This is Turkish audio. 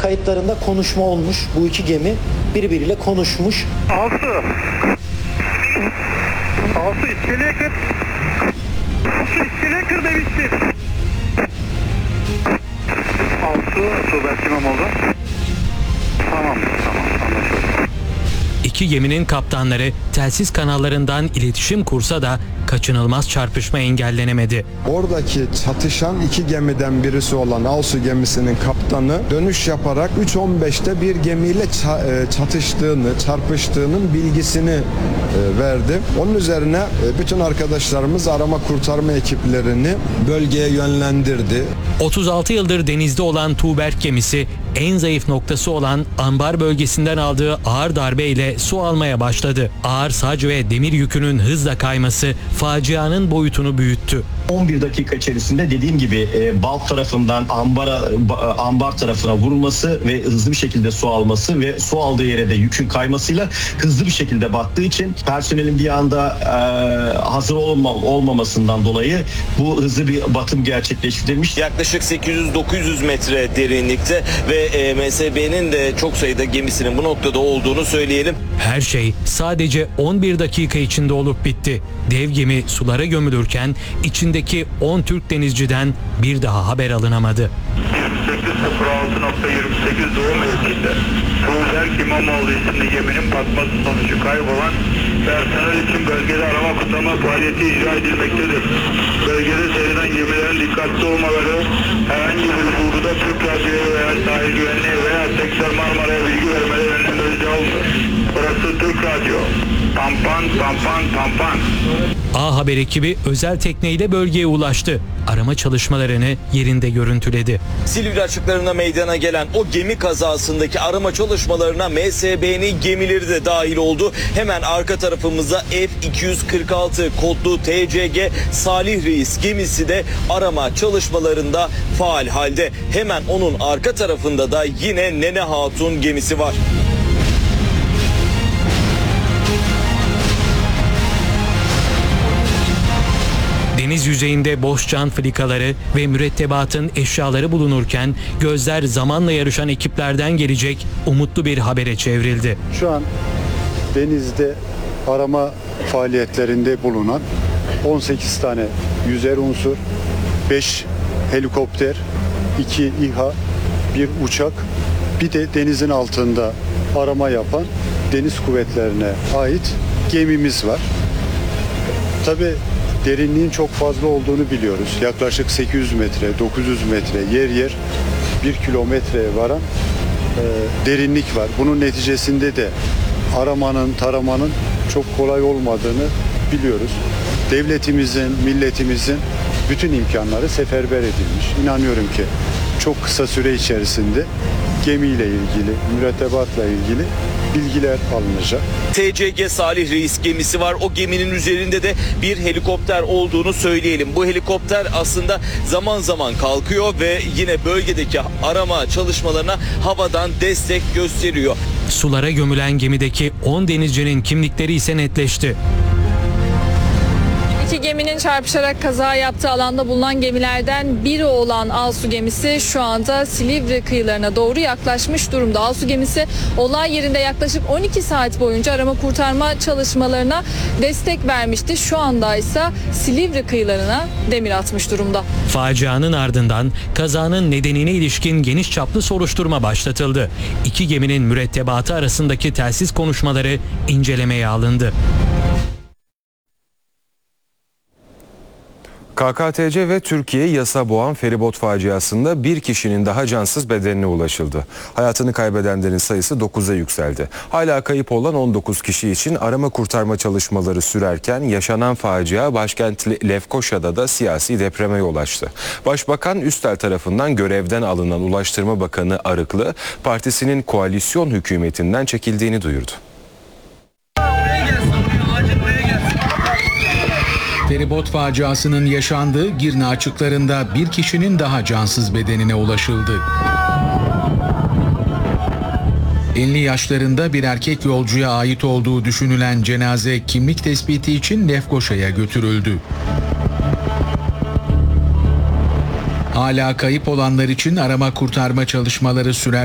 kayıtlarında konuşma olmuş. Bu iki gemi birbiriyle konuşmuş. Altı iskeleye kır. Altı iskeleye kır demişti. Altı Tuğberk İmamoğlu. Tamam anlaşıldı. İki geminin kaptanları telsiz kanallarından iletişim kursa da kaçınılmaz çarpışma engellenemedi. Oradaki çatışan iki gemiden birisi olan Alsu gemisinin kaptanı dönüş yaparak 3.15'te bir gemiyle çarpıştığının bilgisini verdi. Onun üzerine bütün arkadaşlarımız arama kurtarma ekiplerini bölgeye yönlendirdi. 36 yıldır denizde olan Tuğberk gemisi en zayıf noktası olan ambar bölgesinden aldığı ağır darbeyle su almaya başladı. Ağır sac ve demir yükünün hızla kayması facianın boyutunu büyüttü. 11 dakika içerisinde dediğim gibi Balk tarafından ambar tarafına vurulması ve hızlı bir şekilde su alması ve su aldığı yere de yükün kaymasıyla hızlı bir şekilde battığı için personelin bir anda hazır olmamasından dolayı bu hızlı bir batım gerçekleştirilmiş. Yaklaşık 800-900 metre derinlikte ve MSB'nin de çok sayıda gemisinin bu noktada olduğunu söyleyelim. Her şey sadece 11 dakika içinde olup bitti. Dev gemi sulara gömülürken içindeki 10 Türk denizciden bir daha haber alınamadı. 28.06.28 doğum mevkiinde Tuğberk İmamoğlu isimli geminin batması sonucu kaybolan personel için bölgede arama kurtarma faaliyeti icra edilmektedir. Bölgede seyreden gemilerin dikkatli olmaları, herhangi bir hukukuda Türk Radyo'ya veya sahil güvenliği veya Sektör Marmara'ya bilgi vermeleri önlemleri alınır. Burası Türk Radyo. Tampan, tampan, tampan. A Haber ekibi özel tekneyle bölgeye ulaştı. Arama çalışmalarını yerinde görüntüledi. Silivri açıklarında meydana gelen o gemi kazasındaki arama çalışmalarına MSB'nin gemileri de dahil oldu. Hemen arka tarafımızda F-246 kodlu TCG Salih Reis gemisi de arama çalışmalarında faal halde. Hemen onun arka tarafında da yine Nene Hatun gemisi var. Deniz yüzeyinde boş can filikaları ve mürettebatın eşyaları bulunurken gözler zamanla yarışan ekiplerden gelecek umutlu bir habere çevrildi. Şu an denizde arama faaliyetlerinde bulunan 18 tane yüzer unsur, 5 helikopter, 2 İHA, 1 uçak, bir de denizin altında arama yapan deniz kuvvetlerine ait gemimiz var. Tabii derinliğin çok fazla olduğunu biliyoruz. Yaklaşık 800 metre, 900 metre, yer yer 1 kilometreye varan derinlik var. Bunun neticesinde de aramanın, taramanın çok kolay olmadığını biliyoruz. Devletimizin, milletimizin bütün imkanları seferber edilmiş. İnanıyorum ki çok kısa süre içerisinde gemiyle ilgili, mürettebatla ilgili bilgiler alınacak. TCG Salih Reis gemisi var. O geminin üzerinde de bir helikopter olduğunu söyleyelim. Bu helikopter aslında zaman zaman kalkıyor ve yine bölgedeki arama çalışmalarına havadan destek gösteriyor. Sulara gömülen gemideki 10 denizcinin kimlikleri ise netleşti. İki geminin çarpışarak kaza yaptığı alanda bulunan gemilerden biri olan Alsu gemisi şu anda Silivri kıyılarına doğru yaklaşmış durumda. Alsu gemisi olay yerinde yaklaşık 12 saat boyunca arama kurtarma çalışmalarına destek vermişti. Şu anda ise Silivri kıyılarına demir atmış durumda. Facianın ardından kazanın nedenine ilişkin geniş çaplı soruşturma başlatıldı. İki geminin mürettebatı arasındaki telsiz konuşmaları incelemeye alındı. KKTC ve Türkiye yasa boğan feribot faciasında bir kişinin daha cansız bedenine ulaşıldı. Hayatını kaybedenlerin sayısı 9'a yükseldi. Hala kayıp olan 19 kişi için arama kurtarma çalışmaları sürerken yaşanan facia başkent Lefkoşa'da da siyasi depreme yol açtı. Başbakan Üstel tarafından görevden alınan Ulaştırma Bakanı Arıklı, partisinin koalisyon hükümetinden çekildiğini duyurdu. Feribot faciasının yaşandığı Girne açıklarında bir kişinin daha cansız bedenine ulaşıldı. 50 yaşlarında bir erkek yolcuya ait olduğu düşünülen cenaze kimlik tespiti için Lefkoşa'ya götürüldü. Hala kayıp olanlar için arama kurtarma çalışmaları sürer.